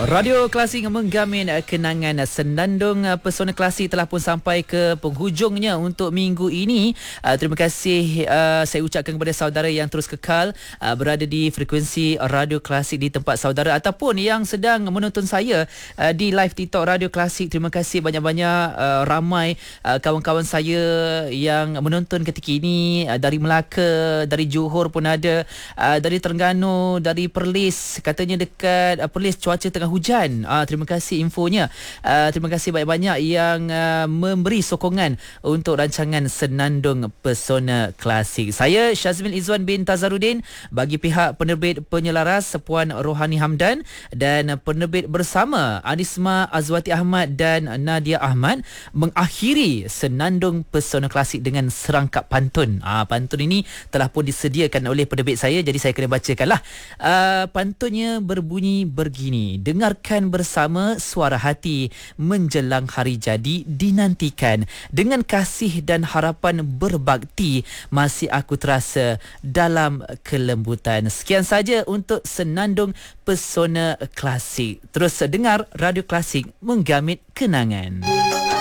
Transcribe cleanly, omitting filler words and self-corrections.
Radio Klasik menggamin kenangan senandung pesona klasik telah pun sampai ke penghujungnya untuk minggu ini. Terima kasih saya ucapkan kepada saudara yang terus kekal berada di frekuensi Radio Klasik di tempat saudara ataupun yang sedang menonton saya di live TikTok Radio Klasik. Terima kasih banyak-banyak ramai kawan-kawan saya yang menonton ketika ini dari Melaka, dari Johor pun ada, dari Terengganu, dari Perlis. Katanya dekat Perlis cuaca tengah hujan. Terima kasih infonya. Terima kasih banyak-banyak yang memberi sokongan untuk rancangan Senandung Pesona Klasik. Saya Syazmin Izzuan bin Tazarudin, bagi pihak penerbit penyelaras Puan Rohani Hamdan dan penerbit bersama Anisma Azwati Ahmad dan Nadia Ahmad, mengakhiri Senandung Pesona Klasik dengan serangkap pantun. Pantun ini telah pun disediakan oleh penerbit saya, jadi saya kena bacakanlah. Pantunnya berbunyi begini: dengarkan bersama suara hati menjelang hari jadi dinantikan, dengan kasih dan harapan berbakti masih aku terasa dalam kelembutan. Sekian saja untuk Senandung Pesona Klasik. Terus dengar Radio Klasik menggamit kenangan.